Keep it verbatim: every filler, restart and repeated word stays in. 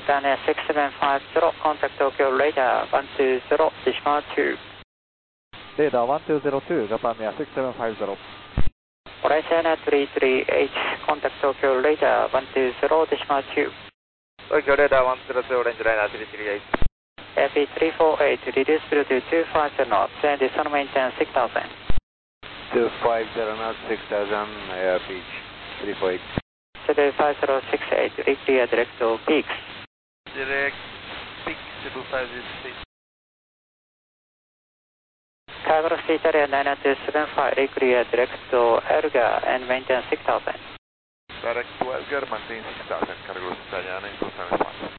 Japan six seven five zero, contact Tokyo radar one two zero, decimal two. レーダーいちにーゼロに、ジャパンエアろくななごゼロ。 Malaysia three three eight, contact Tokyo radar one two zero, decimal two. Tokyo radar one zero two, orange liner three three eight. F E three four eight, reduce speed to two five zero knots, and descend maintain six thousand. two five zero knots, six thousand, air beach three four eight. seven five zero six eight, reclear direct to peaks. Direct peaks two five zero six. Cargo Italia nine two seven five, reclear direct to Elgar and maintain six thousand. Direct to Elgar, maintain six thousand, Cargo Italia nine two seven five.